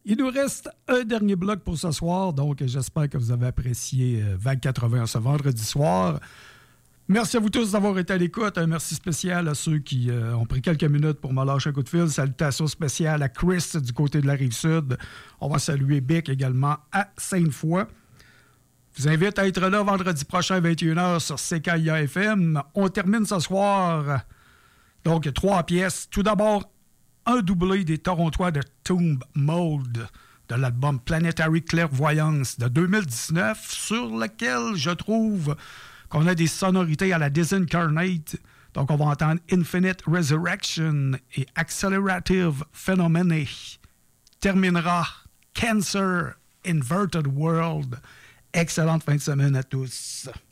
Il nous reste un dernier bloc pour ce soir, donc j'espère que vous avez apprécié 2080 ce vendredi soir. Merci à vous tous d'avoir été à l'écoute. Un merci spécial à ceux qui ont pris quelques minutes pour me lâcher un coup de fil. Salutations spéciales à Chris du côté de la Rive-Sud. On va saluer Bic également à Sainte-Foy. Je vous invite à être là vendredi prochain à 21h sur CKIA-FM. On termine ce soir, donc 3 pièces. Tout d'abord, un doublé des Torontois de Tomb Mode de l'album Planetary Clairvoyance de 2019, sur lequel je trouve qu'on a des sonorités à la Disincarnate. Donc, on va entendre Infinite Resurrection et Accelerative Phenomena. Terminera Cancer Inverted World. Excellente fin de semaine à tous.